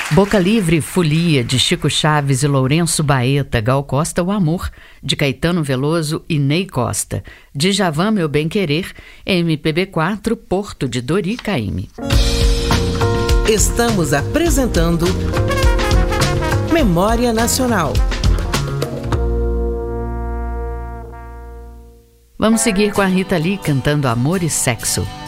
Boca Livre, Folia, de Chico Chaves e Lourenço Baeta. Gal Costa, O Amor, de Caetano Veloso e Ney Costa. Djavan, Meu Bem Querer, MPB4, Porto, de Dori Caymmi. Estamos apresentando Memória Nacional. Vamos seguir com a Rita Lee cantando Amor e Sexo.